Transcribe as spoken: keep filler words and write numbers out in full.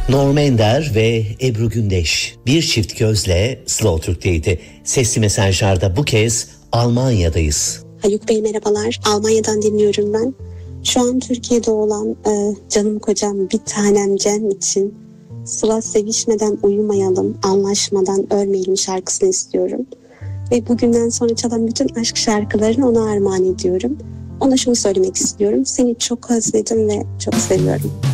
Norm Ender ve Ebru Gündeş bir çift gözle Slow Türk'teydi. Sesli mesajlarda bu kez Almanya'dayız. Haluk Bey merhabalar. Almanya'dan dinliyorum ben. Şu an Türkiye'de olan e, canım kocam bir tanem Cem için Sıla Sevişmeden Uyumayalım, Anlaşmadan Ölmeyelim şarkısını istiyorum. Ve bugünden sonra çalan bütün aşk şarkılarını ona armağan ediyorum. Ona şunu söylemek istiyorum. Seni çok özledim ve çok seviyorum.